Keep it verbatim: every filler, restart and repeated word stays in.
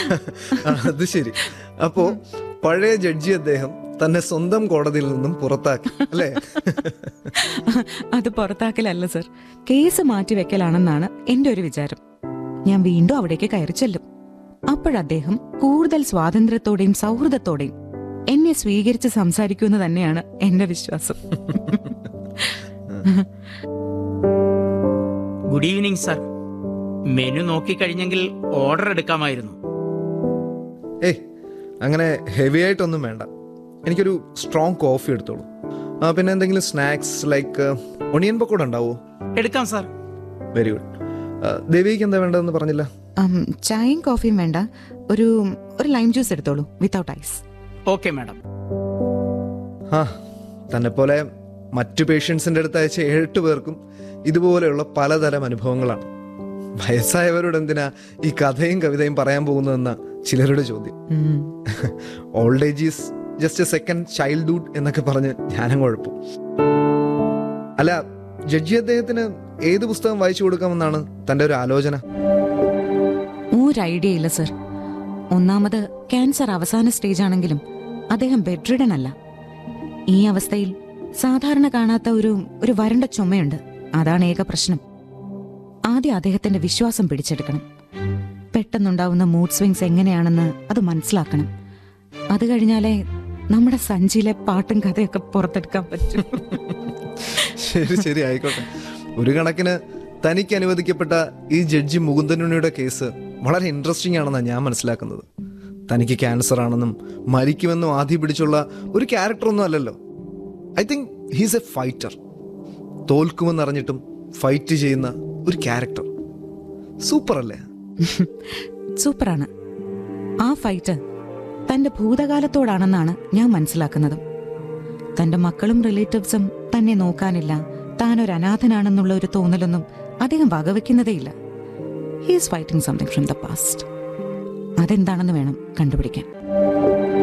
അത് ശരി. അപ്പോ പഴയ ജഡ്ജി അദ്ദേഹം തന്നെ സ്വന്തം കോടതിയിൽ നിന്നും പുറത്താക്കി അല്ലേ? അത് പുറത്താക്കലല്ല സർ, കേസ് മാറ്റിവെക്കലാണെന്നാണ് എന്റെ ഒരു വിചാരം. ഞാൻ വീണ്ടും അവിടേക്ക് കയറി ചെല്ലും. അപ്പോഴദ്ദേഹം കൂടുതൽ സ്വാതന്ത്ര്യത്തോടെയും സൗഹൃദത്തോടെയും എന്നെ സ്വീകരിച്ച് സംസാരിക്കുമെന്ന് തന്നെയാണ് എന്റെ വിശ്വാസം. Good evening sir. Menu നോക്കിക്കഴിഞ്ഞെങ്കിൽ order എടുക്കാമായിരുന്നു. ഏയ് അങ്ങനെ ഹെവി ആയിട്ടൊന്നും വേണ്ട. എനിക്കൊരു സ്ട്രോങ് കോഫി എടുത്തോളൂ. ആ പിന്നെ എന്തെങ്കിലും സ്നാക്സ് ലൈക്ക് ഒണിയൻ പക്കോട ഉണ്ടാവോ? എടുക്കാം സാർ. Very good. ദേവിക്ക് എന്താ വേണ്ടതെന്ന് പറഞ്ഞില്ല? ചായയും കോഫിയും വേണ്ട, ഒരു ഒരു ലൈം ജ്യൂസ് എടുത്തോളൂ വിത്തൗട്ട് ഐസ്. Okay madam. ആ തന്നെ പോലെ മറ്റു പേഷ്യൻസിൻ്റെ അടുത്ത് അയച്ച ഏഴെട്ട് പേർക്കും ഇതുപോലെയുള്ള പലതരം അനുഭവങ്ങളാണ്. വയസ്സായവരോട് എന്തിനാ ഈ കഥയും കവിതയും പറയാൻ പോകുന്നതെന്ന ചിലരുടെ ചോദ്യം. Old age is just A second childhood എന്നൊക്കെ പറഞ്ഞ് ഞാനും കുഴപ്പം. അല്ല, ജഡ്ജി അദ്ദേഹത്തിന് ഏത് പുസ്തകം വായിച്ചു കൊടുക്കാമെന്നാണ് തൻ്റെ ഒരു ആലോചന? ഒരു ഐഡിയ ഇല്ല സർ. ഒന്നാമത് ക്യാൻസർ അവസാന സ്റ്റേജ് ആണെങ്കിലും അദ്ദേഹം ബെഡ് റിഡൻ അല്ല. ഈ അവസ്ഥയിൽ സാധാരണ കാണാത്ത ഒരു ഒരു വരണ്ട ചുമയുണ്ട്. അതാണ് ഏക പ്രശ്നം. ആദ്യം അദ്ദേഹത്തിന്റെ വിശ്വാസം പിടിച്ചെടുക്കണം. പെട്ടെന്നുണ്ടാവുന്ന മൂഡ് സ്വിങ്സ് എങ്ങനെയാണെന്ന് അത് മനസ്സിലാക്കണം. അത് കഴിഞ്ഞാലേ നമ്മുടെ സഞ്ചിയിലെ പാട്ടും കഥയൊക്കെ പുറത്തെടുക്കാൻ പറ്റും. ശരി ശരി ആയിക്കോട്ടെ. ഒരു കണക്കിന് തനിക്ക് അനുവദിക്കപ്പെട്ട ഈ ജഡ്ജി മുകുന്ദനുണ്ണിയുടെ കേസ് വളരെ ഇൻട്രസ്റ്റിംഗ് ആണെന്നാണ് ഞാൻ മനസ്സിലാക്കുന്നത്. തനിക്ക് ക്യാൻസർ ആണെന്നും മരിക്കുമെന്നും ആദ്യം പിടിച്ചുള്ള ഒരു ക്യാരക്ടറൊന്നും അല്ലല്ലോ. I think he's A fighter. തോൽക്കുമെന്നറിഞ്ഞിട്ടും fight ചെയ്യുന്ന ഒരു ക്യാരക്ടർ. സൂപ്പർ അല്ലേ? സൂപ്പറാണ്. ആ ഫൈറ്റ് തന്റെ ഭൂതകാലത്തോടാണെന്നാണ് ഞാൻ മനസ്സിലാക്കുന്നത്. തന്റെ മക്കളും റിലേറ്റീവ്സും തന്നെ നോക്കാനില്ല, താനൊരു അനാഥനാണെന്നുള്ള ഒരു തോന്നലൊന്നും അദ്ദേഹം വകവെക്കുന്നതേയില്ല. He is fighting something from the past. അതെന്താണെന്ന് വേണം കണ്ടുപിടിക്കാൻ.